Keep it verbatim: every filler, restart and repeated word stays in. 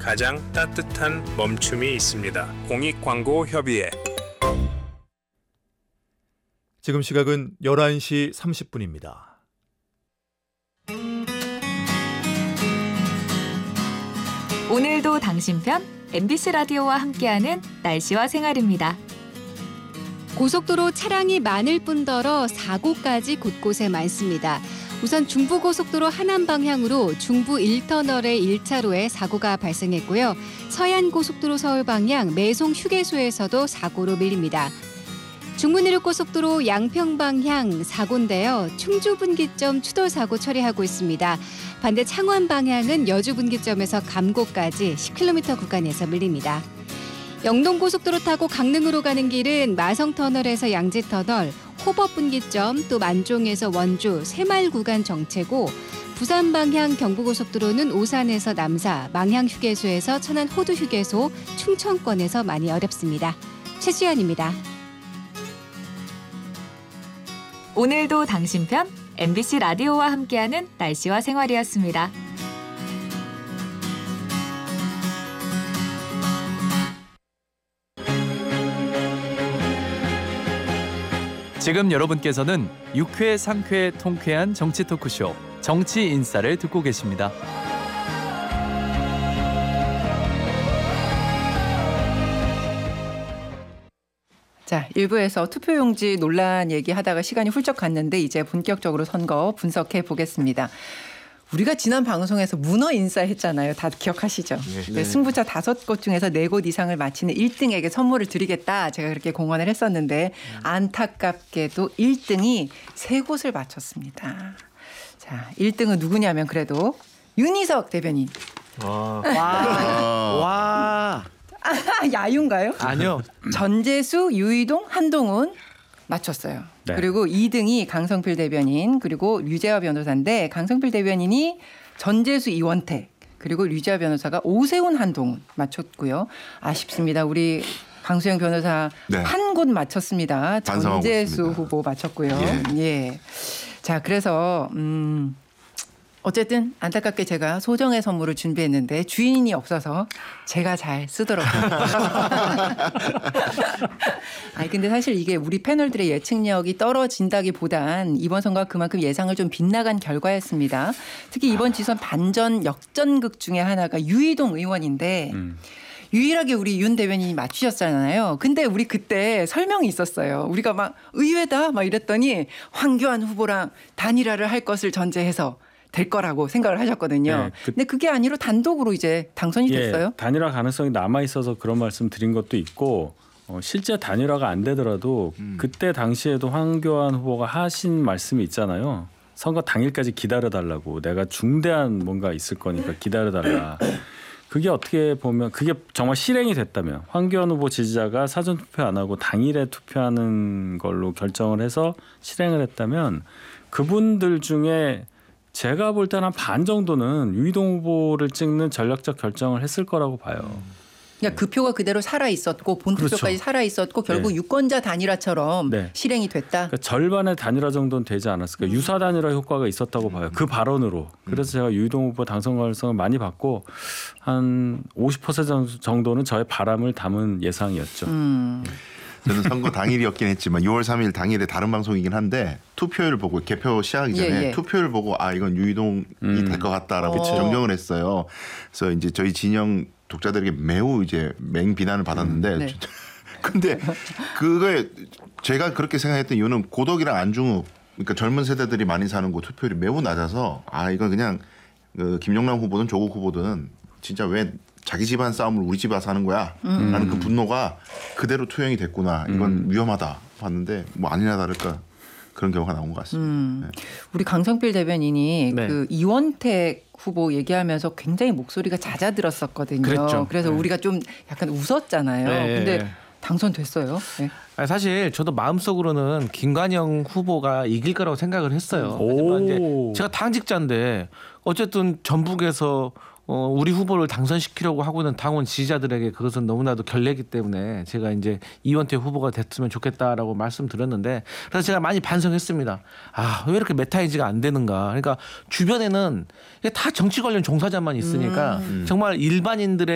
가장 따뜻한 멈춤이 있습니다. 공익광고협의회. 지금 시각은 열한 시 삼십 분입니다. 오늘도 당신 편 엠비씨 라디오와 함께하는 날씨와 생활입니다. 고속도로 차량이 많을 뿐더러 사고까지 곳곳에 많습니다. 우선 중부고속도로 하남 방향으로 중부 일 터널의 일 차로에 사고가 발생했고요. 서해안고속도로 서울 방향 매송 휴게소에서도 사고로 밀립니다. 중부내륙고속도로 양평 방향 사고인데요. 충주 분기점 추돌 사고 처리하고 있습니다. 반대 창원 방향은 여주 분기점에서 감곡까지 십 킬로미터 구간에서 밀립니다. 영동고속도로 타고 강릉으로 가는 길은 마성터널에서 양지터널, 호법 분기점, 또 만종에서 원주, 새마을 구간 정체고 부산 방향 경부고속도로는 오산에서 남사, 망향휴게소에서 천안 호두휴게소, 충청권에서 많이 어렵습니다. 최수연입니다. 오늘도 당신 편 엠비씨 라디오와 함께하는 날씨와 생활이었습니다. 지금 여러분께서는 유쾌, 상쾌, 통쾌한 정치 토크쇼 정치 인싸를 듣고 계십니다. 자, 일부에서 투표용지 논란 얘기하다가 시간이 훌쩍 갔는데 이제 본격적으로 선거 분석해 보겠습니다. 우리가 지난 방송에서 문어 인싸 했잖아요. 다 기억하시죠? 네. 승부처 다섯 곳 중에서 네 곳 이상을 마치는 일 등에게 선물을 드리겠다. 제가 그렇게 공언을 했었는데 안타깝게도 일 등이 세 곳을 마쳤습니다. 자, 일 등은 누구냐면 그래도 윤희석 대변인. 와. 와. 와. 아, 야유인가요? 아니요. 전재수, 유이동, 한동훈 맞췄어요. 네. 그리고 이 등이 강성필 대변인 그리고 류재화 변호사인데 강성필 대변인이 전재수, 이원택 그리고 류재화 변호사가 오세훈, 한동훈 맞췄고요. 아쉽습니다. 우리 강수영 변호사 네. 한 곳 맞췄습니다. 반성하고 전재수 있습니다. 후보 맞췄고요. 예. 예. 자, 그래서 음. 어쨌든 안타깝게 제가 소정의 선물을 준비했는데 주인이 없어서 제가 잘 쓰더라고요. 아니 근데 사실 이게 우리 패널들의 예측력이 떨어진다기보단 이번 선거가 그만큼 예상을 좀 빗나간 결과였습니다. 특히 이번 지선 반전 역전극 중에 하나가 유이동 의원인데 음. 유일하게 우리 윤 대변인이 맞추셨잖아요. 근데 우리 그때 설명이 있었어요. 우리가 막 의외다 막 이랬더니 황교안 후보랑 단일화를 할 것을 전제해서 될 거라고 생각을 하셨거든요. 네, 그, 근데 그게 아니라 단독으로 이제 당선이 예, 됐어요. 단일화 가능성이 남아 있어서 그런 말씀 드린 것도 있고 어, 실제 단일화가 안 되더라도 음. 그때 당시에도 황교안 후보가 하신 말씀이 있잖아요. 선거 당일까지 기다려달라고. 내가 중대한 뭔가 있을 거니까 기다려달라. 그게 어떻게 보면 그게 정말 실행이 됐다면 황교안 후보 지지자가 사전투표 안 하고 당일에 투표하는 걸로 결정을 해서 실행을 했다면 그분들 중에 제가 볼 때는 한 반 정도는 유이동 후보를 찍는 전략적 결정을 했을 거라고 봐요. 그러니까 그 표가 그대로 살아 있었고 본투표까지 그렇죠. 살아 있었고 결국 네. 유권자 단일화처럼 네. 실행이 됐다. 그러니까 절반의 단일화 정도는 되지 않았을까. 음. 유사 단일화 효과가 있었다고 봐요. 그 발언으로. 그래서 제가 유이동 후보 당선 가능성을 많이 받고 한 오십 퍼센트 정도는 저의 바람을 담은 예상이었죠. 음. 저는 선거 당일이었긴 했지만 유월 삼일 당일에 다른 방송이긴 한데 투표율을 보고 개표 시작하기 전에 예, 예. 투표를 보고 아 이건 유이동이 음. 될 것 같다라고 어. 정정을 했어요. 그래서 이제 저희 진영 독자들에게 매우 이제 맹비난을 받았는데 음. 네. 근데 그거에 제가 그렇게 생각했던 이유는 고덕이랑 안중읍 그러니까 젊은 세대들이 많이 사는 곳 투표율이 매우 낮아서 아 이건 그냥 그 김영남 후보든 조국 후보든 진짜 왜 자기 집안 싸움을 우리 집 와서 하는 거야 음. 라는 그 분노가 그대로 투영이 됐구나. 이건 음. 위험하다 봤는데 뭐 아니나 다를까 그런 결과가 나온 것 같습니다. 음. 네. 우리 강성필 대변인이 네. 그 이원택 후보 얘기하면서 굉장히 목소리가 잦아들었었거든요. 그랬죠. 그래서 네. 우리가 좀 약간 웃었잖아요. 네. 근데 당선됐어요. 네. 아니, 사실 저도 마음속으로는 김관영 후보가 이길 거라고 생각을 했어요. 하지만 이제 제가 당직자인데 어쨌든 전북에서 어, 우리 후보를 당선시키려고 하고 있는 당원 지지자들에게 그것은 너무나도 결례이기 때문에 제가 이제 이원택 후보가 됐으면 좋겠다라고 말씀드렸는데 그래서 제가 많이 반성했습니다. 아, 왜 이렇게 메타이지가 안 되는가. 그러니까 주변에는 다 정치 관련 종사자만 있으니까 음. 정말 일반인들의